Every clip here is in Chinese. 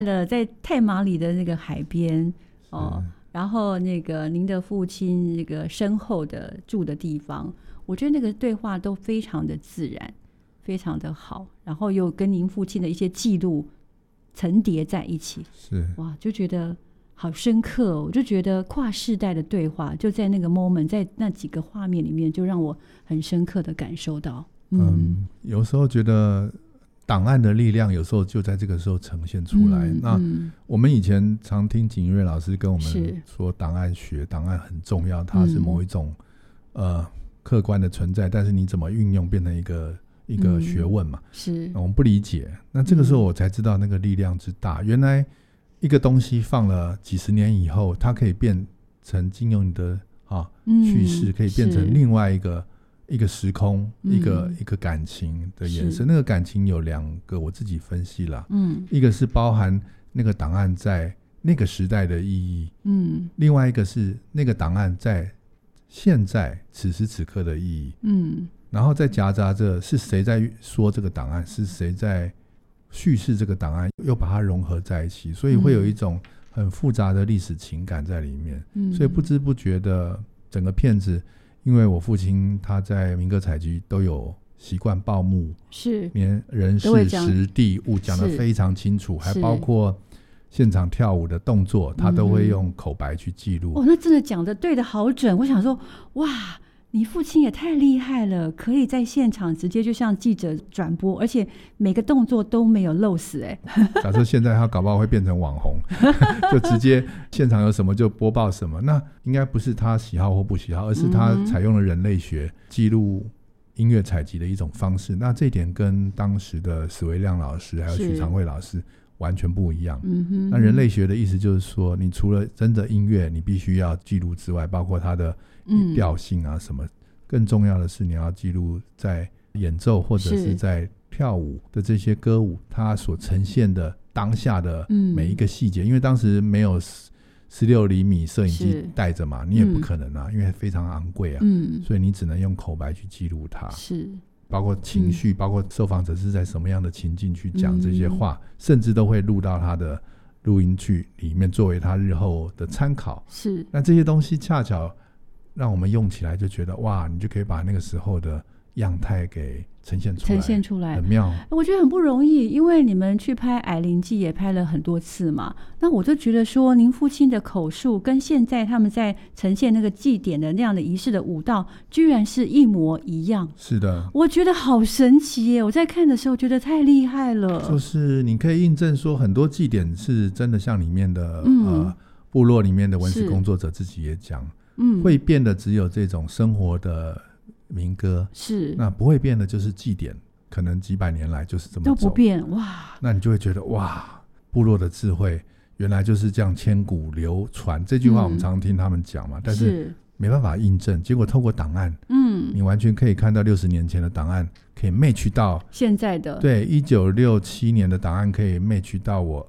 在太马里的那个海边哦，然后那个您的父亲那个身后的住的地方，我觉得那个对话都非常的自然，非常的好，然后又跟您父亲的一些记录层叠在一起， 是哇，就觉得好深刻哦。我就觉得跨世代的对话就在那个 moment， 在那几个画面里面，就让我很深刻的感受到。 有时候觉得档案的力量有时候就在这个时候呈现出来。那我们以前常听景岳老师跟我们说，档案学档案很重要，它是某一种客观的存在，但是你怎么运用变成一个学问嘛。 是我们不理解，那这个时候我才知道那个力量之大。原来一个东西放了几十年以后，它可以变成经由你的叙事，可以变成另外一个时空，一个感情的延伸。那个感情有两个，我自己分析啦。一个是包含那个档案在那个时代的意义，另外一个是那个档案在现在此时此刻的意义，然后再夹杂着是谁在说这个档案，是谁在叙事这个档案，又把它融合在一起，所以会有一种很复杂的历史情感在里面。所以不知不觉的整个片子，因为我父亲他在民歌采集都有习惯报幕，是连人事时地物讲得非常清楚，还包括现场跳舞的动作，他都会用口白去记录。 那真的讲得对的好准。我想说，哇，你父亲也太厉害了，可以在现场直接就像记者转播，而且每个动作都没有漏死。 假设现在他搞不好会变成网红就直接现场有什么就播报什么，那应该不是他喜好或不喜好，而是他采用了人类学记录音乐采集的一种方式。那这一点跟当时的史维亮老师还有许长惠老师完全不一样。那人类学的意思就是说，你除了真的音乐你必须要记录之外，包括它的调性啊什么，更重要的是你要记录在演奏或者是在跳舞的这些歌舞它所呈现的当下的每一个细节。因为当时没有16厘米摄影机带着嘛，你也不可能因为非常昂贵所以你只能用口白去记录它，是包括情绪，包括受访者是在什么样的情境去讲这些话，甚至都会录到他的录音去里面作为他日后的参考。是，那这些东西恰巧让我们用起来就觉得哇，你就可以把那个时候的样态给呈现出来，很妙。 我觉得很不容易，因为你们去拍《矮灵记》也拍了很多次嘛，那我就觉得说您父亲的口述跟现在他们在呈现那个祭典的那样的仪式的舞蹈居然是一模一样。 是的， 我觉得好神奇耶，我在看的时候觉得太厉害了。 就是你可以印证说很多祭典是真的像里面的部落里面的文史工作者自己也讲，会变的只有这种生活的民歌，是那不会变的就是祭典，可能几百年来就是这么走都不变。哇， 那你就会觉得哇，部落的智慧原来就是这样千古流传。这句话我们常听他们讲嘛，但是没办法印证。结果透过档案，你完全可以看到60年前的档案可以 match 到现在的，对 ，1967年的档案可以 match 到我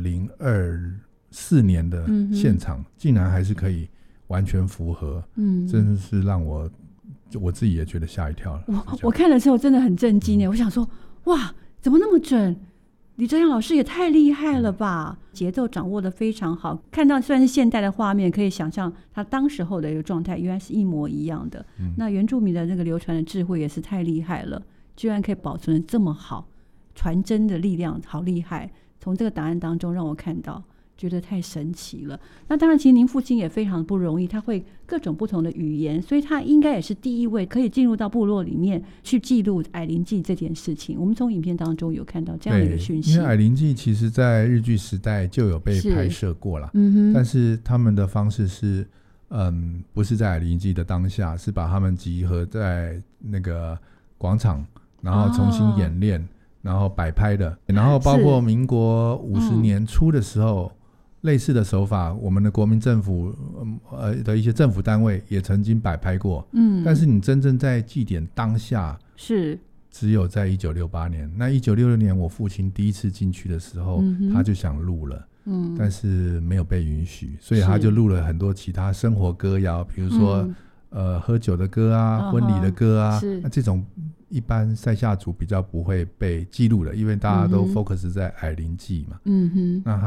2024年的现场，竟然还是可以完全符合。真的是让我自己也觉得吓一跳了。 我看的时候真的很震惊我想说哇，怎么那么准？李哲阳老师也太厉害了吧，节奏掌握得非常好，看到虽然是现代的画面，可以想象他当时候的一个状态原来是一模一样的。那原住民的那个流传的智慧也是太厉害了，居然可以保存得这么好，传真的力量好厉害。从这个答案当中让我看到，觉得太神奇了。那当然其实您父亲也非常不容易，他会各种不同的语言，所以他应该也是第一位可以进入到部落里面去记录矮灵记这件事情。我们从影片当中有看到这样的一个讯息。 因为矮灵记其实在日据时代就有被拍摄过了，但是他们的方式是不是在矮灵记的当下，是把他们集合在那个广场，然后重新演练，然后摆拍的。然后包括民国50年初的时候，类似的手法我们的国民政府的一些政府单位也曾经摆拍过。但是你真正在祭典当下是只有在1968年。那1966年我父亲第一次进去的时候，他就想录了，但是没有被允许，所以他就录了很多其他生活歌谣，比如说喝酒的歌啊，婚礼的歌啊， 是那这种一般塞夏族比较不会被记录的，因为大家都 focus 在矮灵祭嘛。 嗯哼， 那